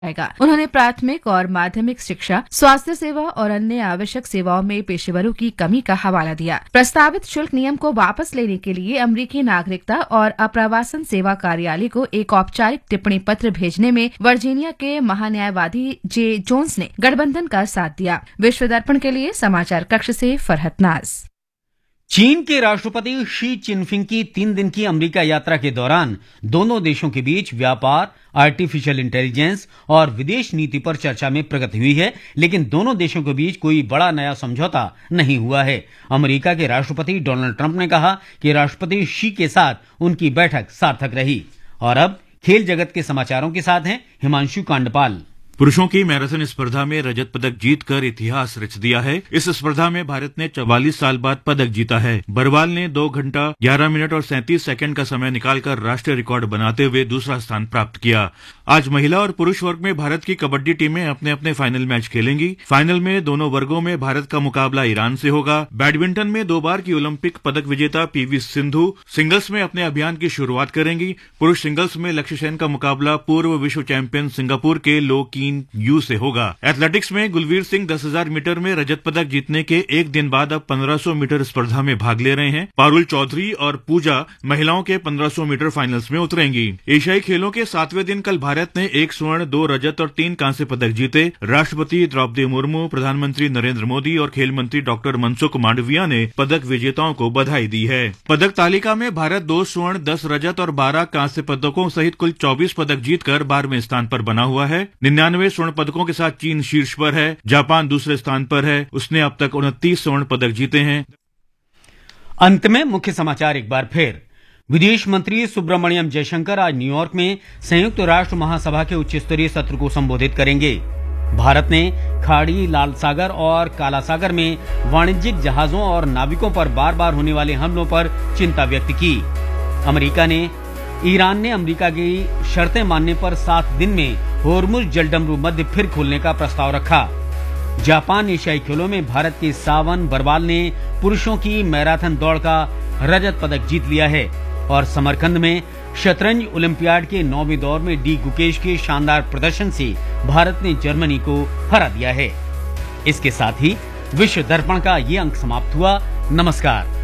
उन्होंने प्राथमिक और माध्यमिक शिक्षा, स्वास्थ्य सेवा और अन्य आवश्यक सेवाओं में पेशेवरों की कमी का हवाला दिया। प्रस्तावित शुल्क नियम को वापस लेने के लिए अमेरिकी नागरिकता और अप्रवासन सेवा कार्यालय को एक औपचारिक टिप्पणी पत्र भेजने में वर्जीनिया के महान्यायवादी जे जोन्स ने गठबंधन का साथ दिया। विश्व दर्पण के लिए समाचार कक्ष से फरहत नाज। चीन के राष्ट्रपति शी चिनफिंग की 3 दिन की अमेरिका यात्रा के दौरान दोनों देशों के बीच व्यापार, आर्टिफिशियल इंटेलिजेंस और विदेश नीति पर चर्चा में प्रगति हुई है, लेकिन दोनों देशों के बीच कोई बड़ा नया समझौता नहीं हुआ है। अमेरिका के राष्ट्रपति डोनाल्ड ट्रंप ने कहा कि राष्ट्रपति शी के साथ उनकी बैठक सार्थक रही। और अब खेल जगत के समाचारों के साथ हैं हिमांशु कांडपाल। पुरुषों की मैराथन स्पर्धा में रजत पदक जीतकर इतिहास रच दिया है। इस स्पर्धा में भारत ने 44 साल बाद पदक जीता है। बरवाल ने 2 घंटा 11 मिनट और 37 सेकंड का समय निकालकर राष्ट्रीय रिकॉर्ड बनाते हुए दूसरा स्थान प्राप्त किया। आज महिला और पुरुष वर्ग में भारत की कबड्डी टीमें अपने अपने फाइनल मैच खेलेंगी। फाइनल में दोनों वर्गों में भारत का मुकाबला ईरान से होगा। बैडमिंटन में 2 बार की ओलंपिक पदक विजेता पीवी सिंधु सिंगल्स में अपने अभियान की शुरुआत करेंगी। पुरुष सिंगल्स में लक्ष्य सेन का मुकाबला पूर्व विश्व चैंपियन सिंगापुर के लो कीन यू से होगा। एथलेटिक्स में गुलवीर सिंह 10,000 मीटर में रजत पदक जीतने के एक दिन बाद अब 1500 मीटर स्पर्धा में भाग ले रहे हैं। पारुल चौधरी और पूजा महिलाओं के 1500 मीटर फाइनल्स में उतरेंगी। एशियाई खेलों के 7वें दिन कल भारत ने 1 स्वर्ण, 2 रजत और 3 कांस्य पदक जीते। राष्ट्रपति द्रौपदी मुर्मू, प्रधानमंत्री नरेंद्र मोदी और खेल मंत्री डॉक्टर मनसुख मांडविया ने पदक विजेताओं को बधाई दी है। पदक तालिका में भारत 2 स्वर्ण, 10 रजत और 12 कांस्य पदकों सहित कुल 24 पदक जीतकर 12वें स्थान पर बना हुआ है। 99 स्वर्ण पदकों के साथ चीन शीर्ष पर है। जापान दूसरे स्थान पर है। उसने अब तक 29 स्वर्ण पदक जीते हैं। अंत में मुख्य समाचार एक बार फिर। विदेश मंत्री सुब्रमण्यम जयशंकर आज न्यूयॉर्क में संयुक्त राष्ट्र महासभा के उच्च स्तरीय सत्र को संबोधित करेंगे। भारत ने खाड़ी, लाल सागर और काला सागर में वाणिज्यिक जहाजों और नाविकों पर बार बार होने वाले हमलों पर चिंता व्यक्त की। ईरान ने अमेरिका की शर्तें मानने पर 7 दिन में होर्मुज जलडमरू मध्य फिर खोलने का प्रस्ताव रखा। जापान एशियाई खेलों में भारत के सावन बरवाल ने पुरुषों की मैराथन दौड़ का रजत पदक जीत लिया है। और समरकंद में शतरंज ओलंपियाड के 9वें दौर में डी गुकेश के शानदार प्रदर्शन से भारत ने जर्मनी को हरा दिया है। इसके साथ ही विश्व दर्पण का ये अंक समाप्त हुआ। नमस्कार।